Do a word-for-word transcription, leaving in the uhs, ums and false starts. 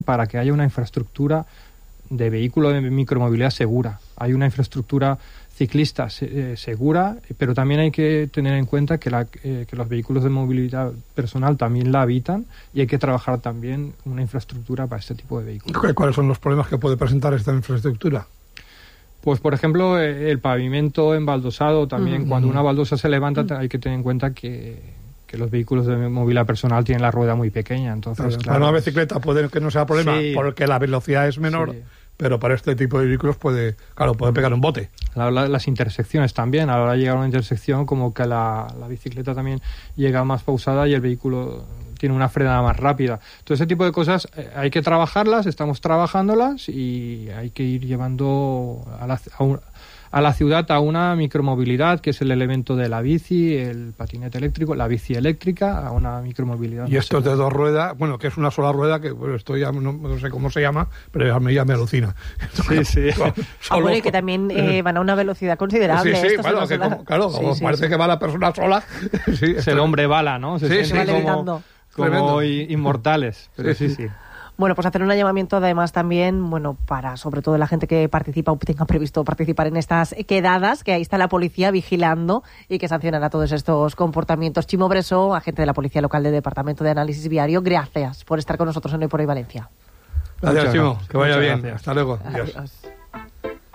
para que haya una infraestructura de vehículo de micromovilidad segura. Hay una infraestructura ciclista eh, segura, pero también hay que tener en cuenta que, la, eh, que los vehículos de movilidad personal también la habitan y hay que trabajar también una infraestructura para este tipo de vehículos. ¿Cuáles son los problemas que puede presentar esta infraestructura? Pues, por ejemplo, el pavimento embaldosado también. Uh-huh. Cuando una baldosa se levanta, uh-huh. hay que tener en cuenta que, que los vehículos de movilidad personal tienen la rueda muy pequeña. Entonces, claro, claro, para una bicicleta puede que no sea problema, sí, porque la velocidad es menor, sí, pero para este tipo de vehículos puede, claro, puede pegar un bote. La, la, las intersecciones también. A la hora de llegar a una intersección, como que la, la bicicleta también llega más pausada y el vehículo tiene una frenada más rápida. Todo ese tipo de cosas eh, hay que trabajarlas, estamos trabajándolas y hay que ir llevando a la, a, un, a la ciudad a una micromovilidad, que es el elemento de la bici, el patinete eléctrico, la bici eléctrica, a una micromovilidad. Y esto es de dos ruedas, bueno, que es una sola rueda, que bueno, esto ya no, no sé cómo se llama, pero a mí ya me alucina. Sí, sí. Solo, ah, bueno, y que también eh, van a una velocidad considerable. Sí, sí, bueno, que como, claro, sí, como sí, parece sí. que va la persona sola. Sí, es el hombre bala, ¿no? Se sí, sí, como, como inmortales. Pero sí, sí. sí. Bueno, pues hacer un llamamiento además también, bueno, para sobre todo la gente que participa o tenga previsto participar en estas quedadas, que ahí está la policía vigilando y que sancionará todos estos comportamientos. Chimo Bresó, agente de la Policía Local del Departamento de Análisis Viario, gracias por estar con nosotros en Hoy por Hoy Valencia. Gracias, Chimo, que vaya bien. Gracias. Hasta luego. Adiós. Adiós.